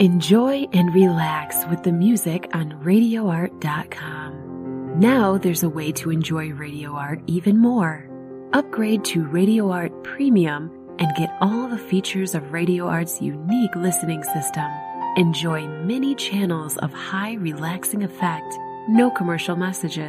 Enjoy and relax with the music on RadioArt.com. Now there's a way to enjoy Radio Art even more. Upgrade to Radio Art Premium and get all the features of Radio Art's unique listening system. Enjoy many channels of high relaxing effect, no commercial messages.